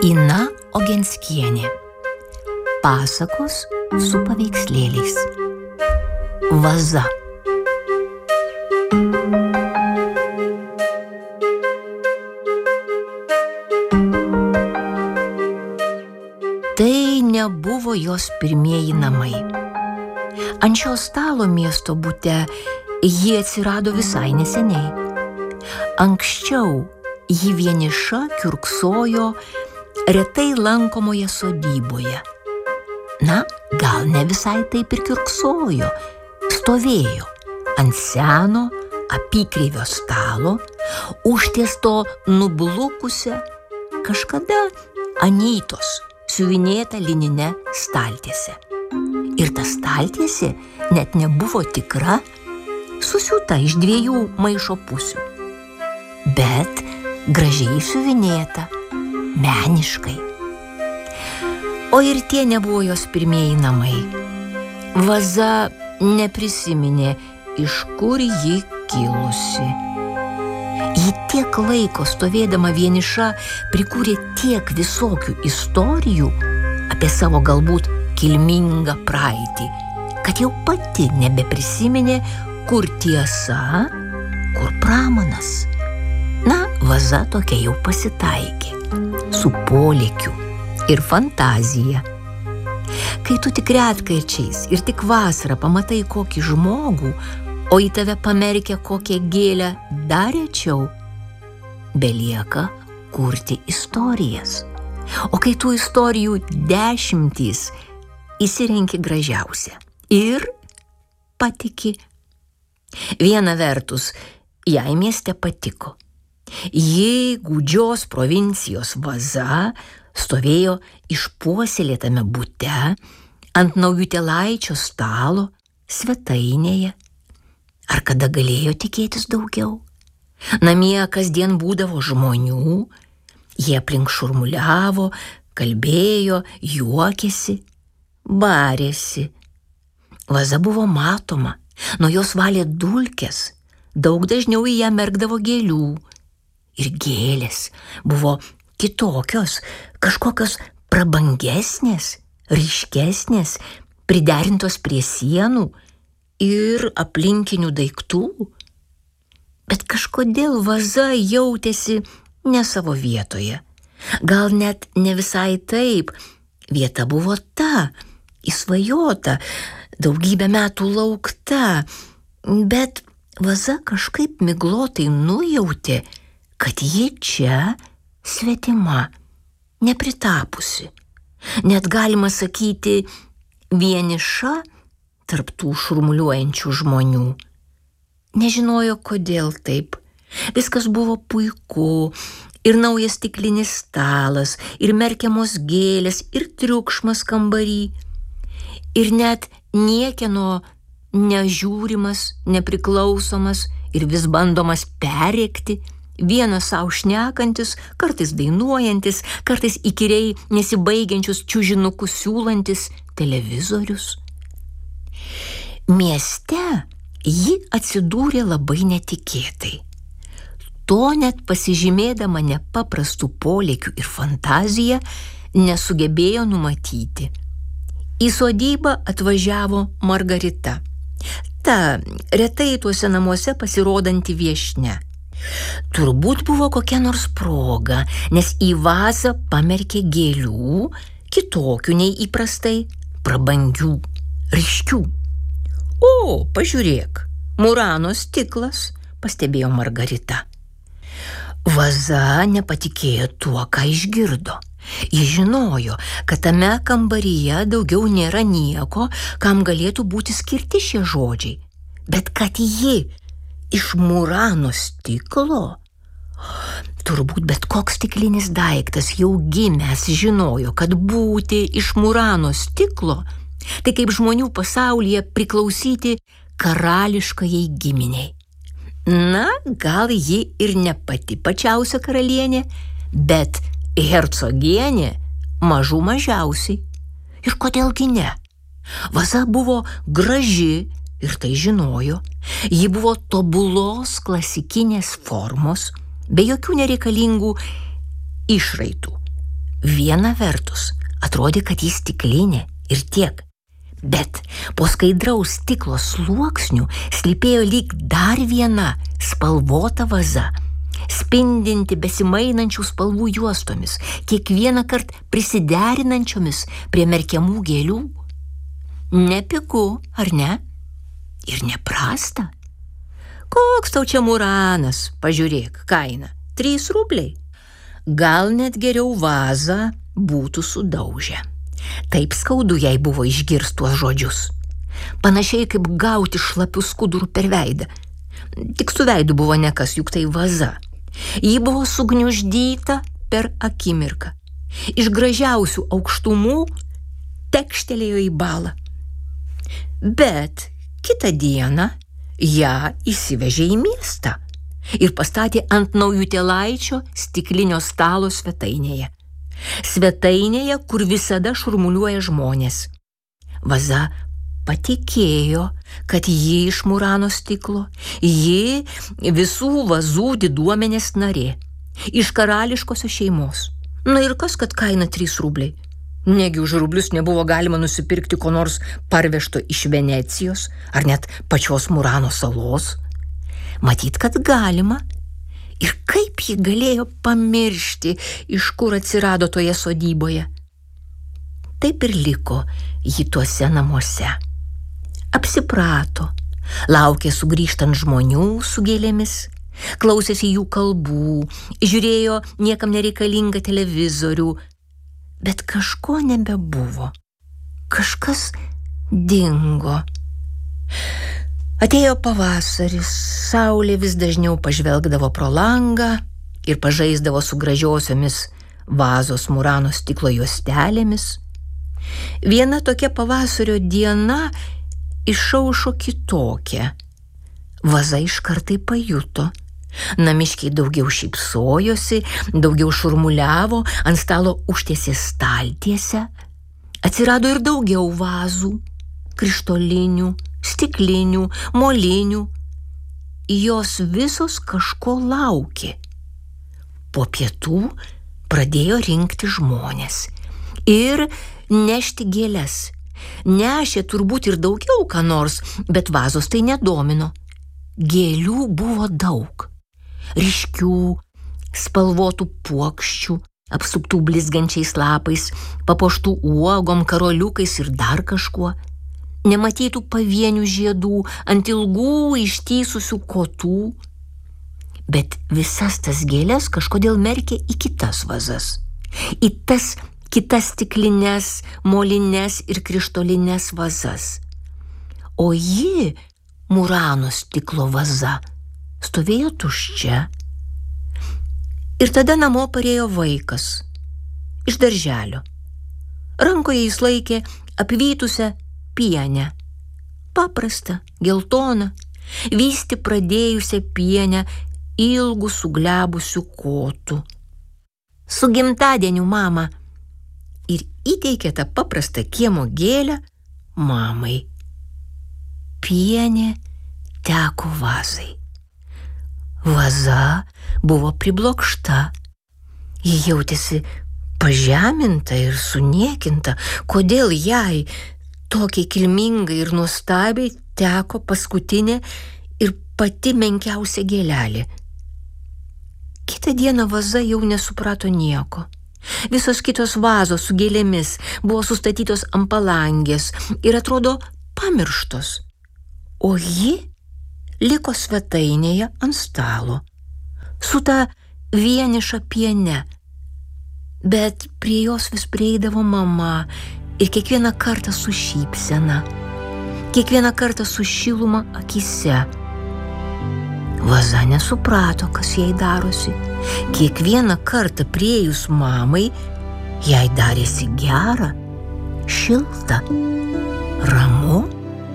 Ina Ogenskienė. Pasakos su paveikslėliais. Vaza. Tai nebuvo jos pirmieji namai. Ant šio stalo miesto bute ji atsirado visai neseniai. Anksčiau ji vieniša kiurksojo retai lankomoje sodyboje. Na, gal ne visai taip ir kiurksojo. Stovėjo ant seno apykreivio stalo, užtiesto nublukusią kažkada Anytos siuvinėta linine staltiese. Ir ta staltiesė net nebuvo tikra, susiūta iš 2 maišo pusių. Bet gražiai siuvinėta, meniškai. O ir tie nebuvo jos pirmieji namai. Vaza neprisiminė, iš kur ji kilusi. Ji tiek laiko stovėdama vieniša prikūrė tiek visokių istorijų apie savo galbūt kilmingą praeitį, kad jau pati nebeprisiminė, kur tiesa, kur pramanas. Na, vaza tokia jau pasitaikė, su polėkiu ir fantazija. Kai tu tik retkarčiais ir tik vasarą pamatai kokį žmogų, o į tave pamerkia kokią gėlę dar rečiau, belieka kurti istorijas. O kai tų istorijų 10, įsirenki gražiausią ir patiki. Viena vertus, jai mieste patiko. Ji gūdžios provincijos Vaza stovėjo išpuoselėtame bute ant Naujutėlaičio stalo svetainėje. Ar kada galėjo tikėtis daugiau? Namie kasdien būdavo žmonių, jie aplink šurmuliavo, kalbėjo, juokėsi, barėsi. Vaza buvo matoma, nuo jos valė dulkes, daug dažniau į ją merkdavo gėlių. Ir gėlės buvo kitokios, kažkokios prabangesnės, ryškesnės, priderintos prie sienų ir aplinkinių daiktų. Bet kažkodėl Vaza jautėsi ne savo vietoje. Gal net ne visai taip. Vieta buvo ta, įsvajota, daugybę metų laukta. Bet Vaza kažkaip miglotai nujautė, kad ji čia svetima, nepritapusi. Net galima sakyti, vieniša tarp tų šurmuliuojančių žmonių. Nežinojo, kodėl taip. Viskas buvo puiku, ir naujas stiklinis stalas, ir merkiamos gėlės, ir triukšmas kambary, ir net niekieno nežiūrimas, nepriklausomas ir vis bandomas perrėkti, vienas savo šnekantis, kartais dainuojantis, kartais įkyriai nesibaigiančius čiužinukus siūlantis televizorius. Mieste ji atsidūrė labai netikėtai. To net pasižymėdama nepaprastų polėkių ir fantaziją nesugebėjo numatyti. Į sodybą atvažiavo Margarita, ta retai tuose namuose pasirodanti viešnia. Turbūt buvo kokia nors proga, nes į vazą pamerkė gėlių, kitokių nei įprastai, prabangių, ryškių. O, pažiūrėk, Murano stiklas, pastebėjo Margarita. Vaza nepatikėjo tuo, ką išgirdo. Ji žinojo, kad tame kambaryje daugiau nėra nieko, kam galėtų būti skirti šie žodžiai. Bet kad ji iš Murano stiklo? Turbūt bet koks stiklinis daiktas jau gimęs žinojo, kad būti iš Murano stiklo tai kaip žmonių pasaulyje priklausyti karališkajai giminiai. Na, gal ji ir ne pati pačiausia karalienė, bet hercogienė mažų mažiausiai. Ir kodėlgi ne? Vaza buvo graži ir tai žinojo. Ji buvo tobulos klasikinės formos, be jokių nereikalingų išraitų. Viena vertus atrodė, kad jis stiklinė ir tiek. Bet po skaidraus stiklo sluoksnių slypėjo lyg dar viena spalvota vaza, spindinti besimainančių spalvų juostomis, kiekvieną kartą prisiderinančiomis prie merkiamų gėlių. Nepigu, ar ne? Ir neprasta. Koks tau čia muranas, pažiūrėk, kaina, 3 rubliai. Gal net geriau vazą būtų sudaužę. Taip skaudu jai buvo išgirst tuos žodžius. Panašiai kaip gauti šlapių skudurų per veidą. Tik su veidu buvo nekas, juk tai vaza. Ji buvo sugniuždyta per akimirką. Iš gražiausių aukštumų tekštelėjo į balą. Bet kitą dieną ją įsivežė į miestą ir pastatė ant naujutėlaičio stiklinio stalo svetainėje. Svetainėje, kur visada šurmuliuoja žmonės. Vaza patikėjo, kad ji iš Murano stiklo, ji visų vazų diduomenės narė, iš karališkosios šeimos. Na ir kas, kad kaina 3 rubliai? Negi už rublius nebuvo galima nusipirkti ko nors parvežto iš Venecijos ar net pačios Murano salos? Matyt, kad galima. Ir kaip ji galėjo pamiršti, iš kur atsirado toje sodyboje? Taip ir liko ji tuose namuose. Apsiprato, laukė sugrįžtant žmonių su gėlėmis, klausėsi jų kalbų, žiūrėjo niekam nereikalingą televizorių, bet kažko nebebuvo. Kažkas dingo. Atėjo pavasaris, saulė vis dažniau pažvelgdavo pro langą ir pažaisdavo su gražiosiomis vazos Murano stiklo juostelėmis. Viena tokia pavasario diena išaušo kitokia. Vaza iškart tai pajuto. Namiškiai daugiau šypsojosi, daugiau šurmuliavo, ant stalo užtiesė staltiesę. Atsirado ir daugiau vazų, krištolinių, stiklinių, molinių. Jos visos kažko laukė. Po pietų pradėjo rinkti žmonės ir nešti gėles. Nešė turbūt ir daugiau ką nors, bet vazos tai nedomino. Gėlių buvo daug. Ryškių, spalvotų puokščių, apsuptų blizgančiais lapais, papuoštų uogom, karoliukais ir dar kažkuo. Nematytų pavienių žiedų ant ilgų ištįsusių kotų. Bet visas tas gėles kažkodėl merkė į kitas vazas. Į tas kitas stiklines, molines ir krištolines vazas. O ji, Murano stiklo vaza, stovėjo tuščia. Ir tada namo parėjo vaikas iš darželio. Rankoje jis laikė apvytusią pienę, paprastą, geltoną, vysti pradėjusią pienę ilgų suglebusių kotų. Su gimtadieniu, mama! Ir įteikė tą paprastą kiemo gėlę mamai. Pienė teko vazai. Vaza buvo priblokšta. Ji jautėsi pažeminta ir suniekinta, kodėl jai tokiai kilmingai ir nuostabiai teko paskutinė ir pati menkiausia gėlelė. Kitą dieną vaza jau nesuprato nieko. Visos kitos vazos su gėlėmis buvo sustatytos ant palangės ir atrodo pamirštos. O ji liko svetainėje ant stalo, su ta vieniša piene. Bet prie jos vis prieidavo mama ir kiekvieną kartą su šypsena, kiekvieną kartą su šiluma akyse. Vaza nesuprato, kas jai darosi. Kiekvieną kartą priejus mamai, jai darėsi gera, šilta, ramu.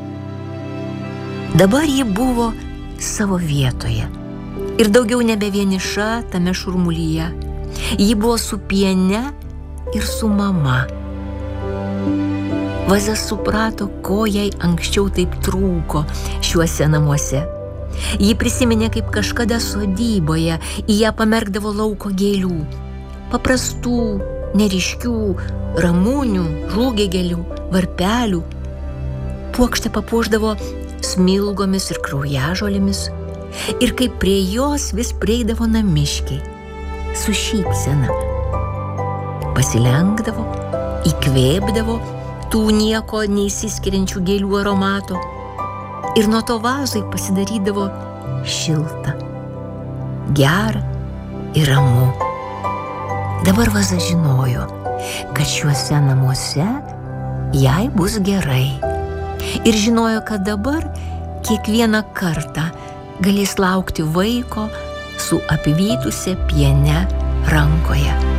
Dabar ji buvo savo vietoje ir daugiau nebe vieniša tame šurmulyje. Ji buvo su piene ir su mama. Vaza suprato, ko jai anksčiau taip trūko šiuose namuose. Ji prisiminė, kaip kažkada sodyboje į ją pamerkdavo lauko gėlių. Paprastų, neryškių ramunių, žūgėgelių, varpelių. Puokštę papuošdavo smilgomis ir kraujažolėmis. Ir kai prie jos vis prieidavo namiškiai, su šypsena, pasilenkdavo, įkvėpdavo tų nieko neįsiskiriančių gėlių aromato ir nuo to vazai pasidarydavo šilta, gera ir ramu. Dabar vaza žinojo, kad šiuose namuose jai bus gerai ir žinojo, kad dabar kiekvieną kartą galės laukti vaiko su apvytusia piene rankoje.